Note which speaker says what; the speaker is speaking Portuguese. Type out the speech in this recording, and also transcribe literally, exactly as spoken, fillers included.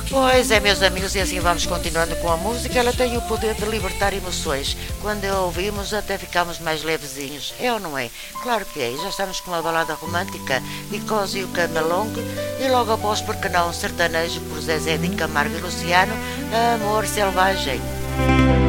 Speaker 1: Pois é, meus amigos, e assim vamos continuando com a música. Ela tem o poder de libertar emoções. Quando a ouvimos, até ficamos mais levezinhos. É ou não é? Claro que é. E já estamos com uma balada romântica de Così o Camelong. E logo após, porque não, um sertanejo por Zezé de Camargo e Luciano, Amor Selvagem.